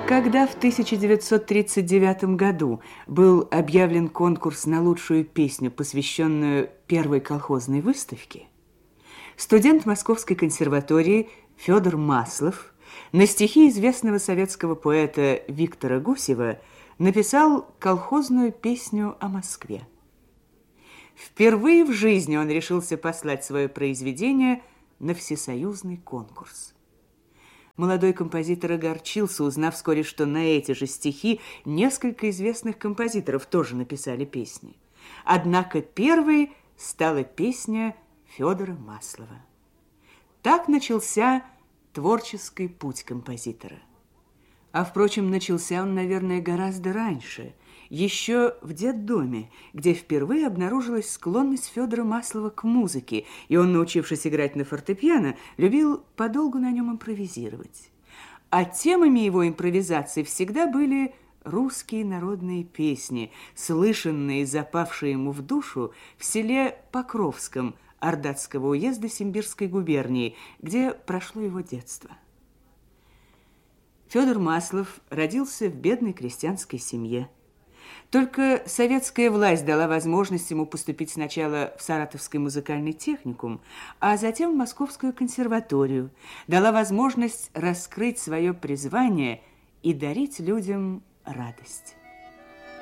Когда в 1939 году был объявлен конкурс на лучшую песню, посвященную первой колхозной выставке, студент Московской консерватории Федор Маслов на стихи известного советского поэта Виктора Гусева написал колхозную песню о Москве. Впервые в жизни он решился послать свое произведение на всесоюзный конкурс. Молодой композитор огорчился, узнав вскоре, что на эти же стихи несколько известных композиторов тоже написали песни. Однако первой стала песня Федора Маслова. Так начался творческий путь композитора. А, впрочем, начался он, наверное, гораздо раньше, еще в детдоме, где впервые обнаружилась склонность Федора Маслова к музыке, и он, научившись играть на фортепиано, любил подолгу на нем импровизировать. А темами его импровизации всегда были русские народные песни, слышанные и запавшие ему в душу в селе Покровском Ордатского уезда Симбирской губернии, где прошло его детство. Федор Маслов родился в бедной крестьянской семье. Только советская власть дала возможность ему поступить сначала в Саратовский музыкальный техникум, а затем в Московскую консерваторию, дала возможность раскрыть свое призвание и дарить людям радость.